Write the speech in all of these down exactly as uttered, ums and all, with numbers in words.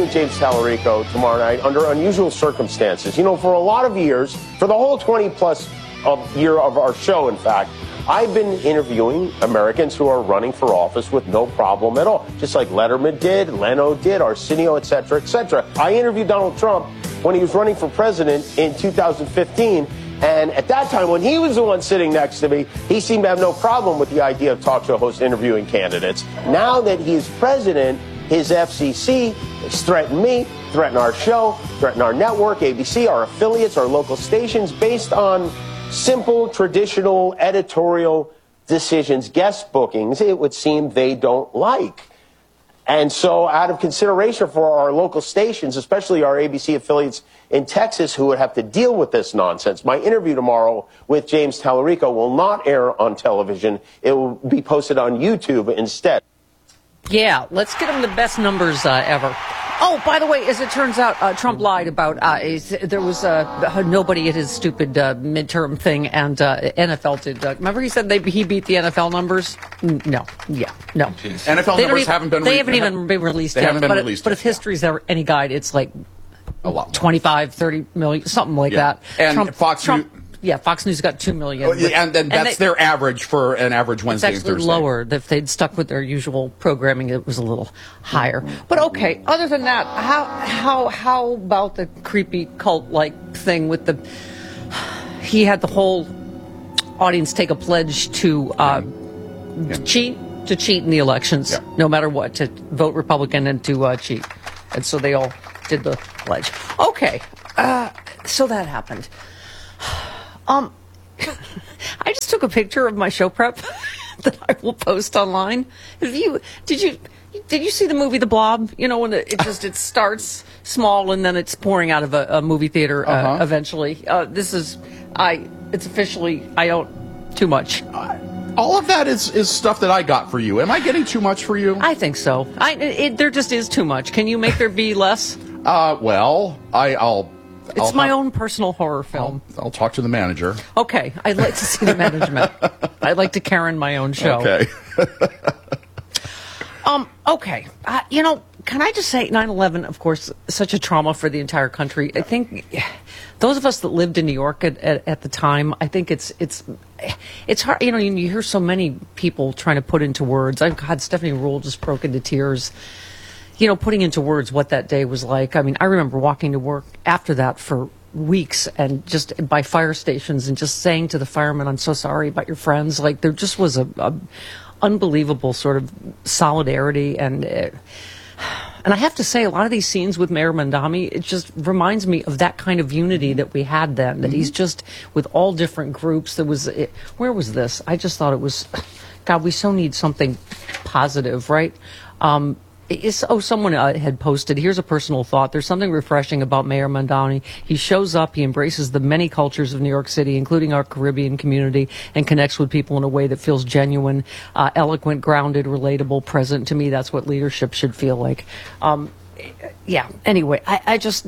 interviewing James Tallarico tomorrow night under unusual circumstances. You know, for a lot of years, for the whole twenty plus of year of our show, in fact, I've been interviewing Americans who are running for office with no problem at all, just like Letterman did, Leno did, Arsenio, et cetera, et cetera. I interviewed Donald Trump when he was running for president in two thousand fifteen. And at that time, when he was the one sitting next to me, he seemed to have no problem with the idea of talk show hosts interviewing candidates. Now that he's president, his F C C has threatened me, threatened our show, threatened our network, A B C, our affiliates, our local stations, based on simple, traditional editorial decisions, guest bookings, it would seem they don't like. And so out of consideration for our local stations, especially our A B C affiliates in Texas who would have to deal with this nonsense, my interview tomorrow with James Tallarico will not air on television. It will be posted on YouTube instead. Yeah, let's get him the best numbers uh, ever. Oh, by the way, as it turns out, uh, Trump lied about uh, is, there was uh, nobody at his stupid uh, midterm thing, and uh, N F L did. Uh, remember, he said they, he beat the N F L numbers. No, yeah, no. Jeez. N F L they numbers even, haven't been. They re- haven't even been released they yet. Haven't been but released it, but yet. if history's ever any guide, it's like a lot, twenty-five, thirty million, something like yeah. that. And Trump, Fox Trump, News. Yeah, Fox News got two million. Oh, yeah, and then that's and they, their average for an average Wednesday and It's actually Thursday. lower. If they'd stuck with their usual programming, it was a little higher. But okay, other than that, how how how about the creepy cult-like thing with the? He had the whole audience take a pledge to uh, yeah. cheat to cheat in the elections, yeah. no matter what, to vote Republican and to uh, cheat, and so they all did the pledge. Okay, uh, so that happened. Um, I just took a picture of my show prep that I will post online. Have you? Did you? Did you see the movie The Blob? You know, when it, it just it starts small and then it's pouring out of a, a movie theater uh, uh-huh. eventually. Uh, this is I. It's officially I don't too much. Uh, all of that is is stuff that I got for you. Am I getting too much for you? I think so. I it, there just is too much. Can you make there be less? Uh, well, I, I'll. It's I'll my ha- own personal horror film. I'll, I'll talk to the manager. Okay, I'd like to see the management. I'd like to Karen my own show. Okay. um. Okay. Uh, you know, can I just say, nine eleven, of course, such a trauma for the entire country. I think those of us that lived in New York at, at, at the time, I think it's it's it's hard. You know, you, you hear so many people trying to put into words. I've had Stephanie Rule just broke into tears. You know, putting into words what that day was like. I mean, I remember walking to work after that for weeks and just by fire stations and just saying to the firemen, I'm so sorry about your friends. Like, there just was a, a unbelievable sort of solidarity. And uh, and I have to say, a lot of these scenes with Mayor Mamdani, it just reminds me of that kind of unity that we had then, that mm-hmm. he's just with all different groups. There was, it, where was this? I just thought it was, God, we so need something positive, right? Um, Is, oh, someone uh, had posted, here's a personal thought. There's something refreshing about Mayor Mamdani. He shows up, he embraces the many cultures of New York City, including our Caribbean community, and connects with people in a way that feels genuine, uh, eloquent, grounded, relatable, present. To me, that's what leadership should feel like. Um, yeah, anyway, I, I just...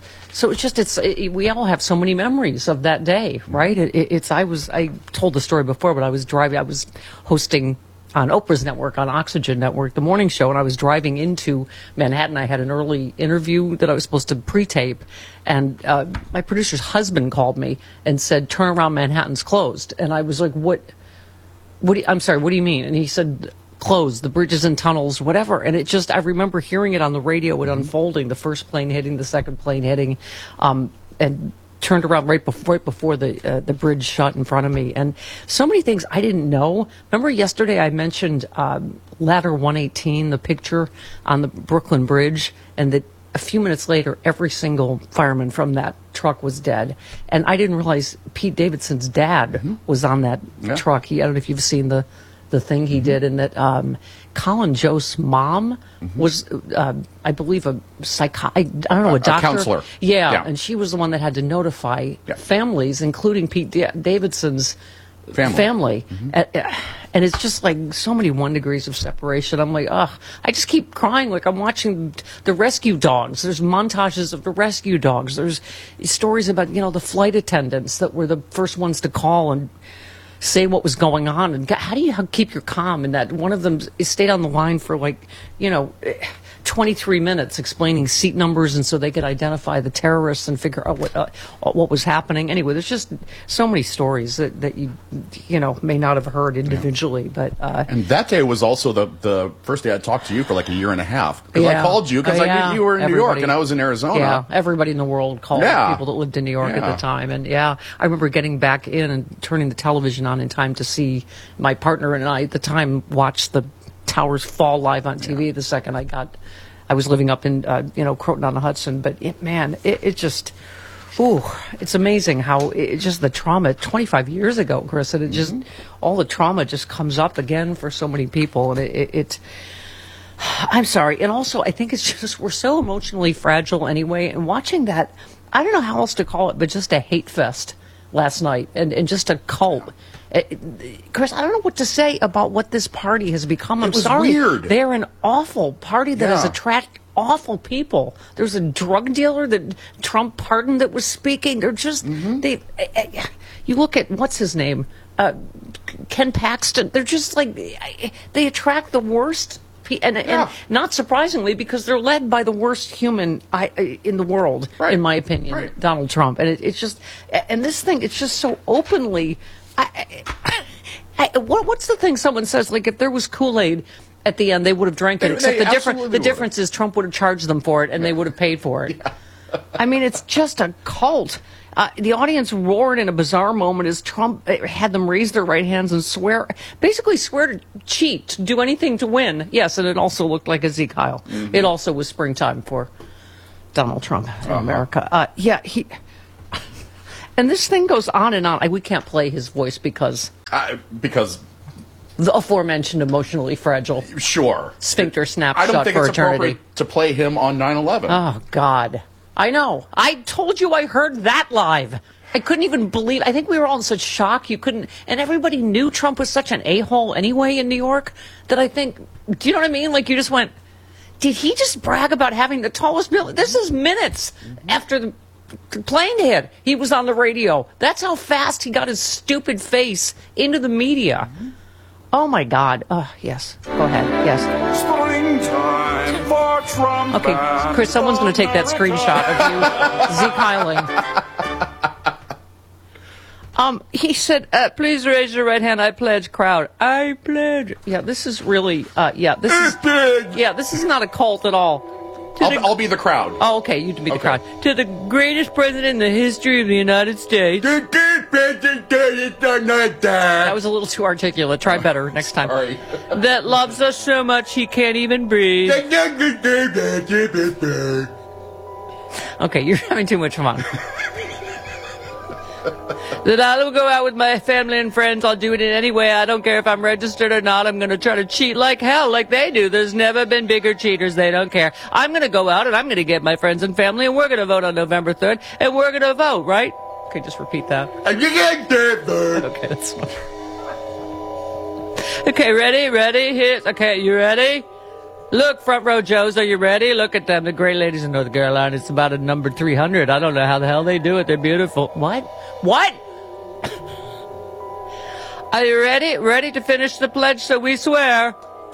So it's just, it's, it, we all have so many memories of that day, right? It, it, it's, I was, I told the story before, but I was driving, I was hosting on Oprah's network, on Oxygen Network, the morning show, and I was driving into Manhattan. I had an early interview that I was supposed to pre-tape, and uh, my producer's husband called me and said, turn around, Manhattan's closed. And I was like, what, what do you, I'm sorry, what do you mean? And he said, closed, the bridges and tunnels, whatever. And it just, I remember hearing it on the radio, it unfolding, the first plane hitting, the second plane hitting, um, and turned around right before right before the uh, the bridge shut in front of me, and so many things I didn't know. Remember yesterday I mentioned um, Ladder one eighteen, the picture on the Brooklyn Bridge, and that a few minutes later every single fireman from that truck was dead, and I didn't realize Pete Davidson's dad mm-hmm. was on that yeah. truck. He, I don't know if you've seen the the thing he mm-hmm. did, and that um, Colin Jost's mom mm-hmm. was, uh, I believe, a psycho. I, I don't know, a, a doctor, a counselor. Yeah, yeah, and she was the one that had to notify yeah. families, including Pete D- Davidson's family. family. Mm-hmm. Uh, and it's just like so many one degrees of separation. I'm like, ugh, I just keep crying like I'm watching the rescue dogs. There's montages of the rescue dogs. There's stories about, you know, the flight attendants that were the first ones to call and say what was going on. And how do you keep your calm? And that one of them stayed on the line for like, you know, twenty-three minutes explaining seat numbers, and so they could identify the terrorists and figure out what uh, what was happening. Anyway, there's just so many stories that, that you you know may not have heard individually, yeah. but uh, and that day was also the the first day I talked to you for like a year and a half because yeah. I called you because uh, yeah. I knew you were in everybody, New York and I was in Arizona. Yeah, everybody in the world called yeah. people that lived in New York yeah. at the time, and yeah, I remember getting back in and turning the television on in time to see my partner and I at the time watch the towers fall live on T V. Yeah. The second I got, I was living up in uh, you know Croton on the Hudson, but it, man, it, it just, ooh, it's amazing how it just the trauma twenty-five years ago, Chris, and it just mm-hmm. all the trauma just comes up again for so many people, and it, it, it I'm sorry, and also I think it's just we're so emotionally fragile anyway, and watching that, I don't know how else to call it, but just a hate fest last night, and, and just a cult. Uh, Chris, I don't know what to say about what this party has become. I'm it was sorry. Weird. They're an awful party that yeah. has attracted awful people. There's a drug dealer that Trump pardoned that was speaking. They're just, mm-hmm. they. Uh, you look at, what's his name? Uh, Ken Paxton. They're just like, they attract the worst. And, yeah. and not surprisingly, because they're led by the worst human I, in the world, right. in my opinion, right. Donald Trump. And it, it's just, and this thing, it's just so openly. I, I, I, what, what's the thing someone says? Like, if there was Kool-Aid at the end, they would have drank it. They, except they the difference, the difference is Trump would have charged them for it, and yeah. they would have paid for it. Yeah. I mean, it's just a cult. Uh, the audience roared in a bizarre moment as Trump had them raise their right hands and swear, basically swear to cheat, to do anything to win. Yes, and it also looked like a Zeke Heil. Mm-hmm. It also was springtime for Donald Trump in uh-huh. America. Uh, yeah, he... And this thing goes on and on. I, we can't play his voice because... Uh, because... The aforementioned emotionally fragile. Sure. Sphincter snapshot for eternity. I don't think it's appropriate to play him on nine eleven. Oh, God. I know. I told you I heard that live. I couldn't even believe... I think we were all in such shock. You couldn't... And everybody knew Trump was such an a-hole anyway in New York that I think... Do you know what I mean? Like, you just went... Did he just brag about having the tallest building? This is minutes mm-hmm. after the... The plane hit. He was on the radio. That's how fast he got his stupid face into the media. Mm-hmm. Oh, my God. Oh, yes. Go ahead. Yes. Springtime for Trump. Okay, Chris, someone's going to take that screenshot of you Zeke Heiling. Um, he said, uh, please raise your right hand. I pledge, crowd. I pledge. Yeah, this is really, uh, yeah, this is, yeah, this is not a cult at all. I'll, the, I'll be the crowd. Oh, okay, you can be the okay. crowd. To the greatest president in the history of the United States. The greatest president of the United States. That was a little too articulate. Try better next time. Sorry. That loves us so much he can't even breathe. Okay, you're having too much fun. That I will go out with my family and friends. I'll do it in any way. I don't care if I'm registered or not. I'm going to try to cheat like hell, like they do. There's never been bigger cheaters. They don't care. I'm going to go out and I'm going to get my friends and family, and we're going to vote on November third, and we're going to vote, right? Okay, just repeat that. Okay, that's fine. Okay, ready? Ready? Here. Okay, you ready? Look, front row Joes, are you ready? Look at them, the great ladies in North Carolina. It's about a number three hundred. I don't know how the hell they do it. They're beautiful. What? What? Are you ready? Ready to finish the pledge, so we swear?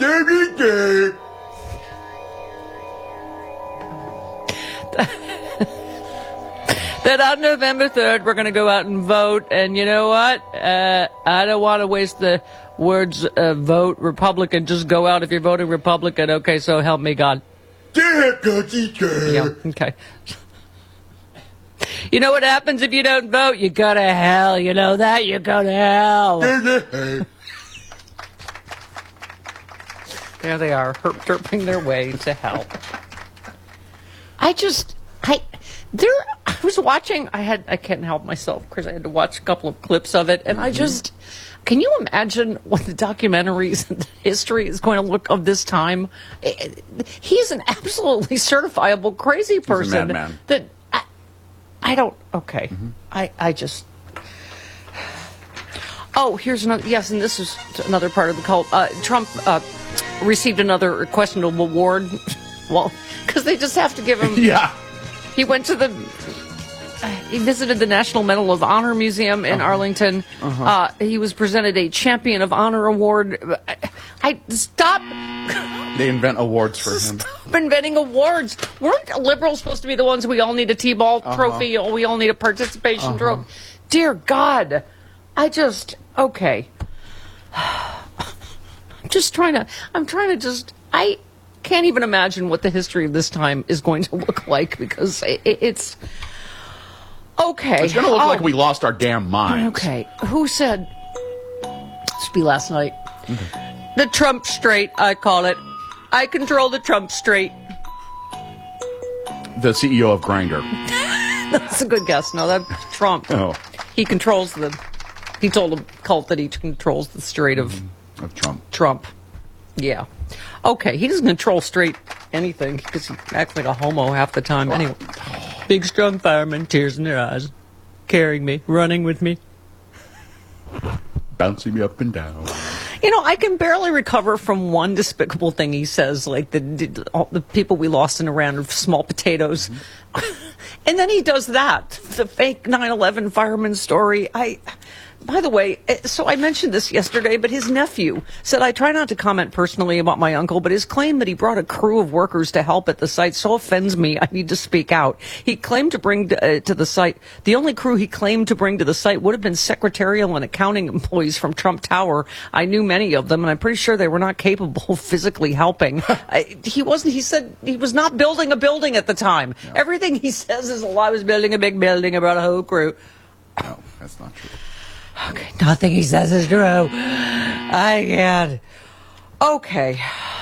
That on November third, we're going to go out and vote. And you know what? Uh, I don't want to waste the words uh, vote Republican. Just go out if you're voting Republican. Okay, so help me God. Yeah, okay. You know what happens if you don't vote? You go to hell. You know that? You go to hell. There they are, herp-derping their way to hell. I just... I... There, I was watching, I had, I can't help myself, because I had to watch a couple of clips of it, and mm-hmm. I just, can you imagine what the documentaries and the history is going to look of this time? He's an absolutely certifiable crazy person. He's a madman. That, I, I don't, okay, mm-hmm. I, I just, oh, here's another, yes, and this is another part of the cult. Uh, Trump uh, received another questionable award, well, because they just have to give him. Yeah. He went to the, uh, he visited the National Medal of Honor Museum in uh-huh. Arlington. Uh-huh. Uh, he was presented a Champion of Honor Award. I, I stop. They invent awards for him. Stop inventing awards. Weren't liberals supposed to be the ones we all need a T-ball uh-huh. trophy? Or we all need a participation uh-huh. trophy? Dear God. I just, okay. I'm just trying to, I'm trying to just, I can't even imagine what the history of this time is going to look like because it, it's, okay. It's going to look oh. like we lost our damn minds. Okay. Who said, this should be last night, mm-hmm. the Trump Strait, I call it. I control the Trump Strait. The C E O of Grindr. That's a good guess. No, that's Trump. Oh. He controls the, he told a cult that he controls the Strait of, mm-hmm. of Trump. Trump. Yeah. Okay, he doesn't control straight anything because he acts like a homo half the time. Wow. Anyway, big, strong firemen, tears in their eyes, carrying me, running with me. Bouncing me up and down. You know, I can barely recover from one despicable thing he says, like the the, all the people we lost in Iran are small potatoes. Mm-hmm. And then he does that, the fake nine eleven fireman story. I... By the way, so I mentioned this yesterday, but his nephew said, I try not to comment personally about my uncle, but his claim that he brought a crew of workers to help at the site so offends me, I need to speak out. He claimed to bring to, uh, to the site, the only crew he claimed to bring to the site would have been secretarial and accounting employees from Trump Tower. I knew many of them, and I'm pretty sure they were not capable of physically helping. I, he wasn't, he said he was not building a building at the time. No. Everything he says is, well, I was building a big building, I brought a whole crew. No, that's not true. Okay, nothing he says is true. I can't. Okay.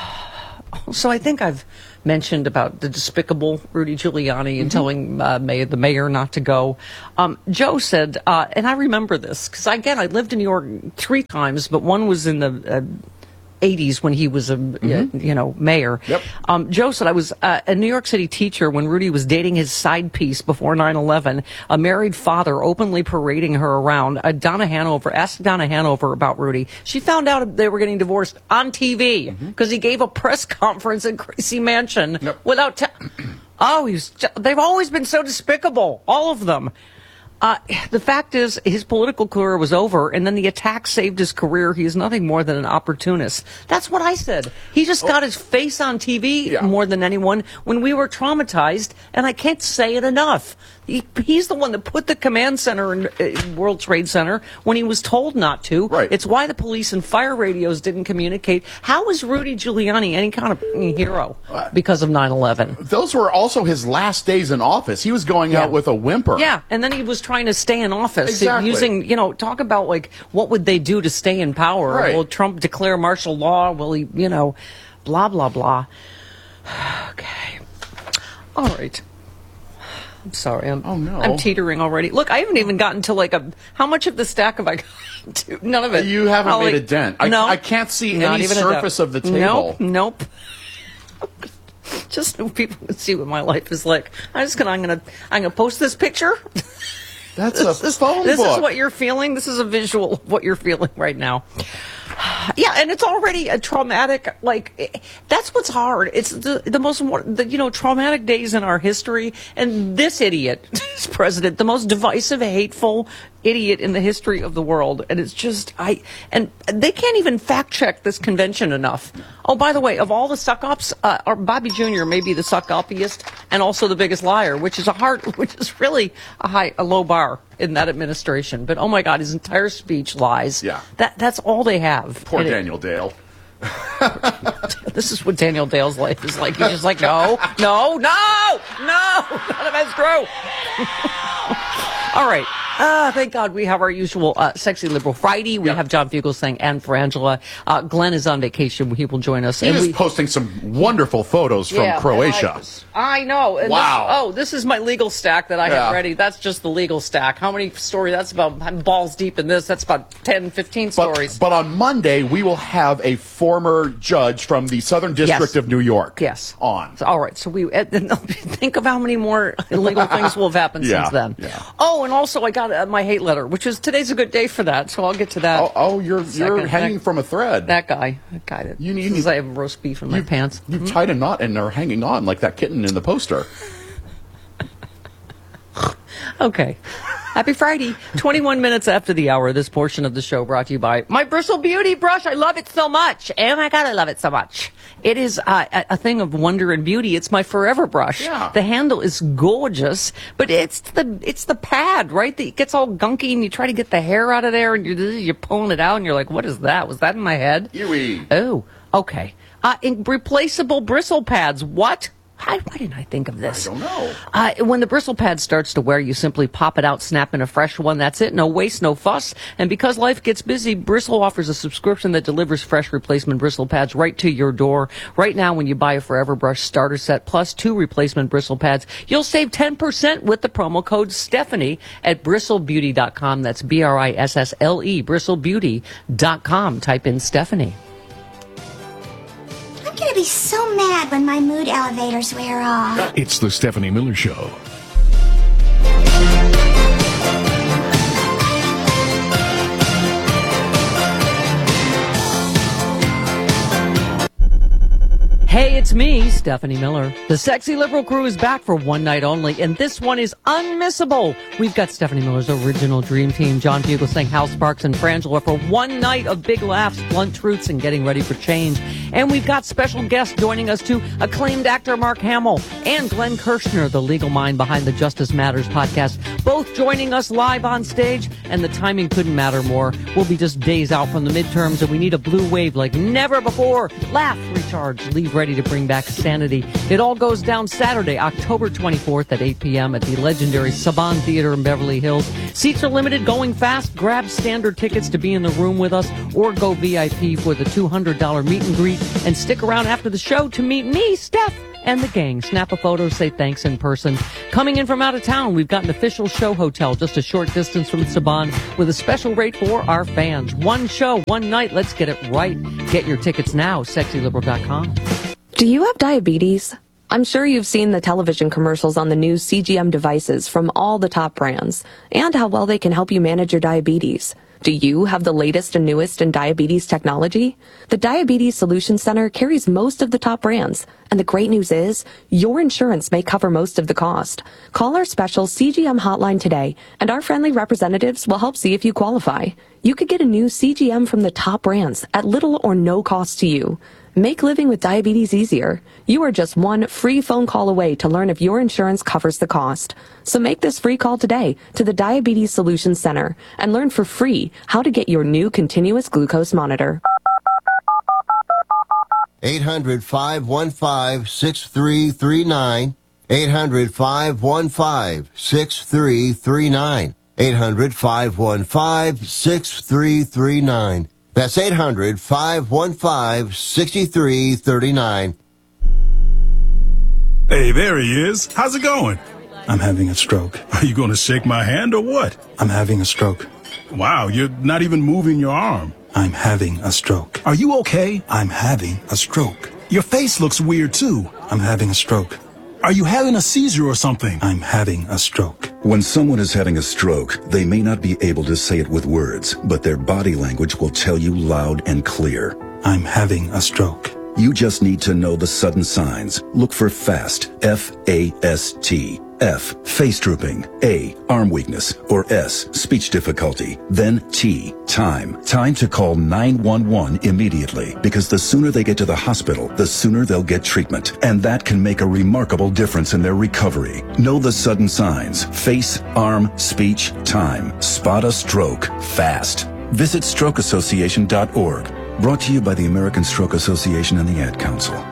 So I think I've mentioned about the despicable Rudy Giuliani and mm-hmm. telling uh, May, the mayor not to go. Um, Joe said, uh, and I remember this, because again, I lived in New York three times, but one was in the uh, eighties when he was a mm-hmm. uh, you know mayor. Yep. Um, Joe said, I was uh, a New York City teacher when Rudy was dating his side piece before nine eleven, a married father openly parading her around. Uh, Donna Hanover, asked Donna Hanover about Rudy. She found out they were getting divorced on T V because mm-hmm. he gave a press conference in Gracie Mansion yep. without... Te- oh, he's, they've always been so despicable, all of them. Uh, the fact is, his political career was over, and then the attack saved his career. He is nothing more than an opportunist. That's what I said. He just oh. got his face on T V yeah. more than anyone when we were traumatized, and I can't say it enough. He, he's the one that put the command center in uh, World Trade Center when he was told not to. Right. It's why the police and fire radios didn't communicate. How is Rudy Giuliani any kind of hero because of nine eleven? Those were also his last days in office. He was going yeah. out with a whimper. Yeah, and then he was trying to stay in office exactly. using, you know, talk about, like, what would they do to stay in power? Right. Will Trump declare martial law? Will he, you know, blah, blah, blah. Okay. All right. I'm sorry. I'm, oh, no. I'm teetering already. Look, I haven't even gotten to, like, a... How much of the stack have I gotten to? None of it. You haven't I'll, made like, a dent. I, no. I can't see Not any even surface of the table. Nope. Nope. Just so people can see what my life is like. I'm just gonna. I'm gonna. I'm gonna post this picture. That's this, a phone this, book. This is what you're feeling. This is a visual of what you're feeling right now. Yeah, and it's already a traumatic, like, that's what's hard. It's the the most, the, you know, traumatic days in our history, and this idiot is president, the most divisive, hateful idiot in the history of the world. And it's just, I, and they can't even fact check this convention enough. Oh, by the way, of all the suck-ups, uh, our Bobby Junior may be the suck-uppiest and also the biggest liar, which is a hard, which is really a high, a low bar in that administration. But oh my God, his entire speech lies. Yeah. That, that's all they have. Poor and Daniel it, Dale. This is what Daniel Dale's life is like. He's just like, no, no, no, no, none of that's true. All right. Uh, thank God we have our usual uh, Sexy Liberal Friday. We yep. have John Fugelsang and Frangela. Uh, Glenn is on vacation. He will join us. He and is we, posting some wonderful photos from yeah, Croatia. I, I know. And wow. This, oh, this is my legal stack that I yeah. have ready. That's just the legal stack. How many stories? That's about, I'm balls deep in this. That's about ten, fifteen but, stories. But on Monday, we will have a former judge from the Southern District yes. of New York yes. on. So, all right. So we uh, think of how many more illegal things will have happened yeah, since then. Yeah. Oh, and also I got uh, my hate letter, which is today's a good day for that. So I'll get to that. Oh, oh you're you're hanging that, from a thread. That guy, that guy that. You need. I have roast beef in my you, pants. You've mm-hmm. tied a knot and are hanging on like that kitten in the poster. Okay. Happy Friday. twenty-one minutes after the hour, this portion of the show brought to you by My Bristle Beauty Brush. I love it so much. Oh my God, I love it so much. It is uh, a, a thing of wonder and beauty. It's my forever brush. Yeah. The handle is gorgeous, but it's the it's the pad, right? That gets all gunky, and you try to get the hair out of there, and you're, you're pulling it out, and you're like, what is that? Was that in my head? Ewy. Oh, okay. Uh, in replaceable bristle pads. What? Why, why didn't I think of this? I don't know. Uh, when the bristle pad starts to wear, you simply pop it out, snap in a fresh one. That's it. No waste, no fuss. And because life gets busy, Bristle offers a subscription that delivers fresh replacement bristle pads right to your door. Right now, when you buy a Forever Brush starter set plus two replacement bristle pads, you'll save ten percent with the promo code Stephanie at bristle beauty dot com. That's B R I S S L E, bristle beauty dot com. Type in Stephanie. I'm going to be so mad when my mood elevators wear off. It's the Stephanie Miller Show. Hey, it's me, Stephanie Miller. The Sexy Liberal Crew is back for one night only, and this one is unmissable. We've got Stephanie Miller's original dream team, John Fugelsang, Hal Sparks, and Frangela for one night of big laughs, blunt truths, and getting ready for change. And we've got special guests joining us too, acclaimed actor Mark Hamill and Glenn Kirshner, the legal mind behind the Justice Matters podcast, both joining us live on stage, and the timing couldn't matter more. We'll be just days out from the midterms, and we need a blue wave like never before. Laugh, recharge, leave ready to bring back sanity. It all goes down Saturday, October twenty-fourth at eight p.m. at the legendary Saban Theater in Beverly Hills. Seats are limited, going fast. Grab standard tickets to be in the room with us, or go V I P for the two hundred dollars meet and greet, and stick around after the show to meet me, Steph, and the gang. Snap a photo, say thanks in person. Coming in from out of town, we've got an official show hotel just a short distance from Saban with a special rate for our fans. One show, one night. Let's get it right. Get your tickets now, sexy liberal dot com. Do you have diabetes? I'm sure you've seen the television commercials on the new C G M devices from all the top brands and how well they can help you manage your diabetes. Do you have the latest and newest in diabetes technology? The Diabetes Solutions Center carries most of the top brands, and the great news is your insurance may cover most of the cost. Call our special C G M hotline today, and our friendly representatives will help see if you qualify. You could get a new C G M from the top brands at little or no cost to you. Make living with diabetes easier. You are just one free phone call away to learn if your insurance covers the cost. So make this free call today to the Diabetes Solutions Center and learn for free how to get your new continuous glucose monitor. eight hundred, five one five, six three three nine. eight hundred, five one five, six three three nine. eight hundred, five one five, six three three nine. That's eight hundred, five one five, six three three nine. Hey, there he is. How's it going? I'm having a stroke. Are you going to shake my hand or what? I'm having a stroke. Wow, you're not even moving your arm. I'm having a stroke. Are you okay? I'm having a stroke. Your face looks weird too. I'm having a stroke. Are you having a seizure or something? I'm having a stroke. When someone is having a stroke, they may not be able to say it with words, but their body language will tell you loud and clear. I'm having a stroke. You just need to know the sudden signs. Look for FAST, F A S T. F, face drooping. A, arm weakness. Or S, speech difficulty. Then T, time. Time to call nine one one immediately, because the sooner they get to the hospital, the sooner they'll get treatment. And that can make a remarkable difference in their recovery. Know the sudden signs. Face, arm, speech, time. Spot a stroke fast. Visit stroke association dot org. Brought to you by the American Stroke Association and the Ad Council.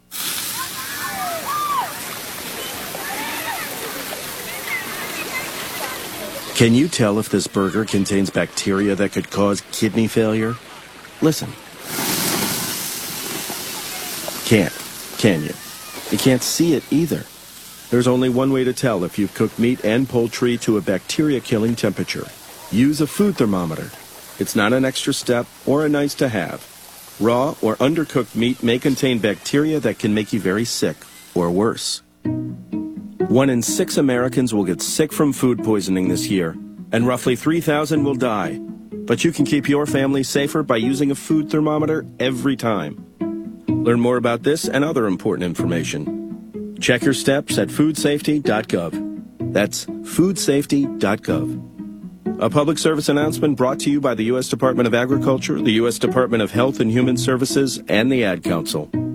Can you tell if this burger contains bacteria that could cause kidney failure? Listen. Can't, can you? You can't see it either. There's only one way to tell if you've cooked meat and poultry to a bacteria-killing temperature. Use a food thermometer. It's not an extra step or a nice to have. Raw or undercooked meat may contain bacteria that can make you very sick or worse. One in six Americans will get sick from food poisoning this year, and roughly three thousand will die. But you can keep your family safer by using a food thermometer every time. Learn more about this and other important information. Check your steps at food safety dot gov. That's food safety dot gov. A public service announcement brought to you by the U S Department of Agriculture, the U S Department of Health and Human Services, and the Ad Council.